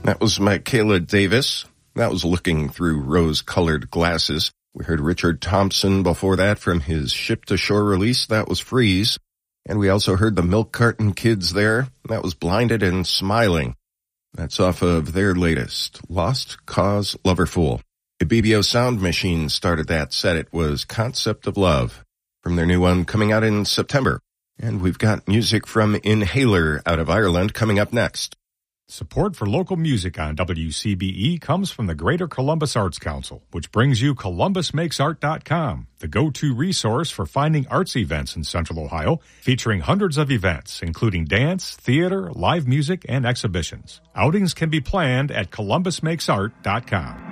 That was Michaela Davis. That was Looking Through Rose-Colored Glasses. We heard Richard Thompson before that from his Ship to Shore release. That was Freeze. And we also heard the Milk Carton Kids there. That was Blinded and Smiling. That's off of their latest, Lost Cause Lover Fool. The BBO Sound Machine started that set. It was Concept of Love from their new one coming out in September. And we've got music from Inhaler out of Ireland coming up next. Support for local music on WCBE comes from the Greater Columbus Arts Council, which brings you ColumbusMakesArt.com, the go-to resource for finding arts events in Central Ohio, featuring hundreds of events, including dance, theater, live music, and exhibitions. Outings can be planned at ColumbusMakesArt.com.